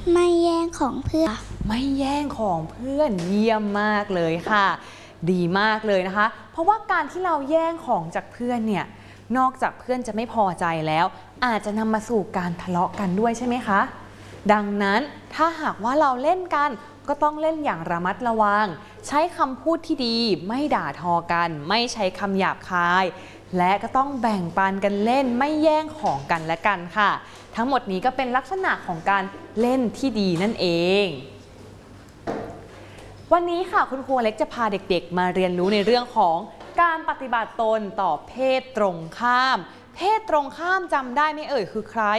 ไม่แย่งของเพื่อนไม่แย่งของเพื่อนเยี่ยมมากเลยค่ะดีมากเลยนะคะเพราะว่าการที่เราแย่งของจากเพื่อนเนี่ยนอกจากเพื่อนจะไม่พอใจแล้วอาจจะนำมาสู่การทะเลาะกันด้วยใช่ไหมคะดังนั้นถ้าหากว่าเราเล่นกันก็ต้องเล่นอย่างระมัดระวังใช้คำพูดที่ดีไม่ด่าทอกันไม่ใช้คำหยาบคายและก็ต้องแบ่งปันกันเล่นไม่แย่งของกันและกันค่ะทั้งหมดนี้ก็เป็นลักษณะของการเล่นที่ดีนั่นเองวันนี้ค่ะคุณครูเล็กจะพาเด็กๆมาเรียนรู้ในเรื่องของการปฏิบัติตนต่อเพศตรงข้ามเพศตรงข้ามจำได้ไหมเอ่ยคือใคร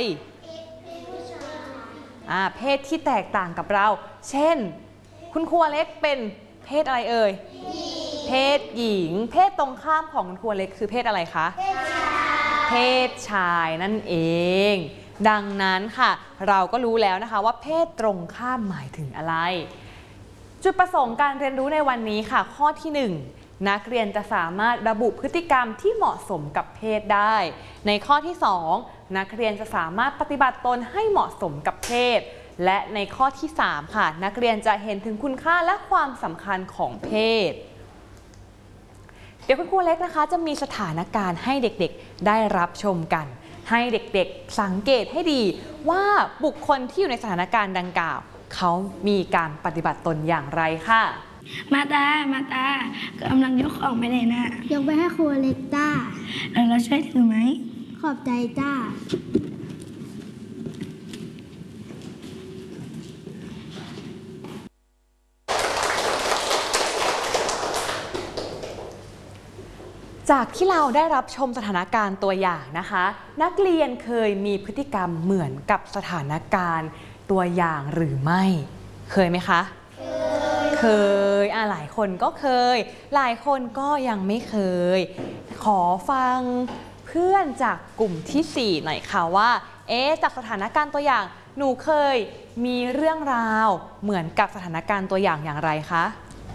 เพศที่แตกต่างกับเราเช่นคุณครูเล็กเป็นเพศอะไรเอ่ยเพศหญิงเพศตรงข้ามของคุณครูเล็กคือเพศอะไรคะเพศชายนั่นเองดังนั้นค่ะเราก็รู้แล้วนะคะว่าเพศตรงข้ามหมายถึงอะไรจุดประสงค์การเรียนรู้ในวันนี้ค่ะข้อที่1นักเรียนจะสามารถระบุพฤติกรรมที่เหมาะสมกับเพศได้ในข้อที่2นักเรียนจะสามารถปฏิบัติตนให้เหมาะสมกับเพศและในข้อที่3ค่ะนักเรียนจะเห็นถึงคุณค่าและความสำคัญของเพศเดี๋ยวคุณครูเล็กนะคะจะมีสถานการณ์ให้เด็กๆได้รับชมกันให้เด็กๆสังเกตให้ดีว่าบุคคลที่อยู่ในสถานการณ์ดังกล่าวเขามีการปฏิบัติตนอย่างไรค่ะมาตากำลังยกของไปไหนนะยกไปให้ครูเล็กจ้าเราช่วยถือไหมขอบใจจ้าจากที่เราได้รับชมสถานการณ์ตัวอย่างนะคะนักเรียนเคยมีพฤติกรรมเหมือนกับสถานการณ์ตัวอย่างหรือไม่เคยไหมคะเคยหลายคนก็เคยหลายคนก็ยังไม่เคยขอฟังเพื่อนจากกลุ่มที่4หน่อยค่ะว่าจากสถานการณ์ตัวอย่างหนูเคยมีเรื่องราวเหมือนกับสถานการณ์ตัวอย่างไรคะ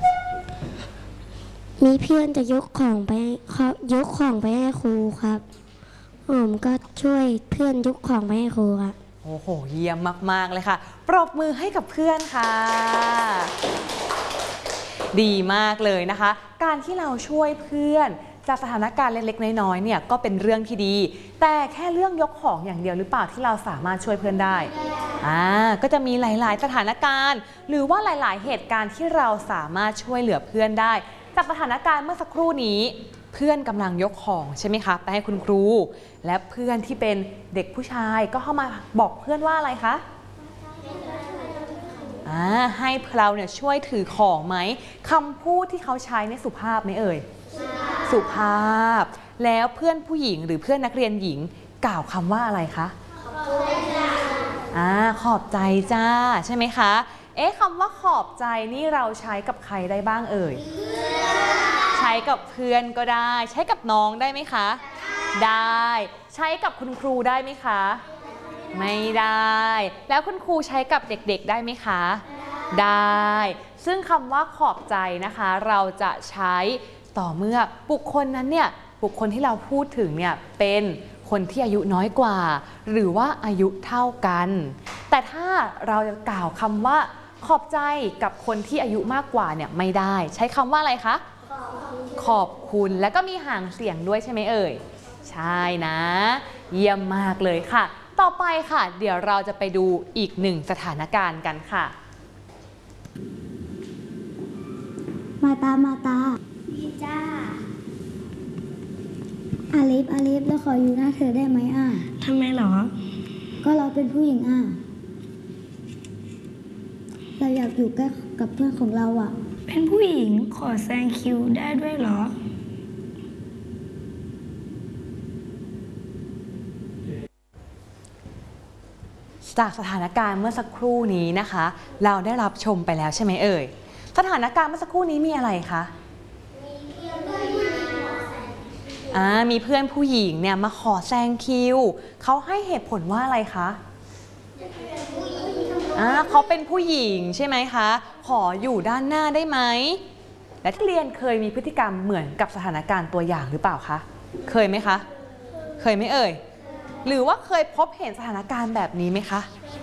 มีเพื่อนจะยกของไปให้ครูครับผมก็ช่วยเพื่อนยกของไปให้ครูครับโอ้โหเยี่ยมมากๆเลยค่ะปรบมือให้กับเพื่อนค่ะดีมากเลยนะคะการที่เราช่วยเพื่อนจากสถานการณ์เล็กๆน้อยๆเนี่ยก็เป็นเรื่องที่ดีแต่แค่เรื่องยกของอย่างเดียวหรือเปล่าที่เราสามารถช่วยเพื่อนได้ก็จะมีหลายๆสถานการณ์หรือว่าหลายๆเหตุการณ์ที่เราสามารถช่วยเหลือเพื่อนได้จากสถานการณ์เมื่อสักครู่นี้เพื่อนกำลังยกของใช่ไหมคะไปให้คุณครูและเพื่อนที่เป็นเด็กผู้ชายก็เข้ามาบอกเพื่อนว่าอะไรคะให้เราเนี่ยช่วยถือของไหมคำพูดที่เขาใช้ในสุภาพไหมเอ่ยสุภาพแล้วเพื่อนผู้หญิงหรือเพื่อนนักเรียนหญิงกล่าวคำว่าอะไรคะขอบใจจ้าใช่ไหมคะคำว่าขอบใจนี่เราใช้กับใครได้บ้างเอ่ยใช้กับเพื่อนก็ได้ใช้กับน้องได้ไหมคะได้ใช้กับคุณครูได้ไหมคะไม่ได้แล้วคุณครูใช้กับเด็กๆได้ไหมคะได้ซึ่งคำว่าขอบใจนะคะเราจะใช้ต่อเมื่อบุคคลนั้นเนี่ยบุคคลที่เราพูดถึงเนี่ยเป็นคนที่อายุน้อยกว่าหรือว่าอายุเท่ากันแต่ถ้าเราจะกล่าวคำว่าขอบใจกับคนที่อายุมากกว่าเนี่ยไม่ได้ใช้คำว่าอะไรคะขอบคุณแล้วก็มีหางเสียงด้วยใช่ไหมเอ่ยใช่นะเยี่ยมมากเลยค่ะต่อไปค่ะเดี๋ยวเราจะไปดูอีก1สถานการณ์กันค่ะมาตาดีจ้าอาลิฟแล้วขออยู่หน้าเธอได้ไหมทำไมหรอก็เราเป็นผู้หญิงเราอยากอยู่ใกล้กับเพื่อนของเราเป็นผู้หญิงขอแซงคิวได้ด้วยหรอจากสถานการณ์เมื่อสักครู่นี้นะคะเราได้รับชมไปแล้วใช่ไหมเอ่ยสถานการณ์เมื่อสักครู่นี้มีอะไรคะมีเพื่อนผู้หญิงเนี่ยมาขอแซงคิวเขาให้เหตุผลว่าอะไรคะเขาเป็นผู้หญิงใช่ไหมคะขออยู่ด้านหน้าได้ไหมและที่เรียนเคยมีพฤติกรรมเหมือนกับสถานการณ์ตัวอย่างหรือเปล่าคะเคยไหมคะเคยไหมเอ่ยหรือว่าเคยพบเห็นสถานการณ์แบบนี้ไหมคะ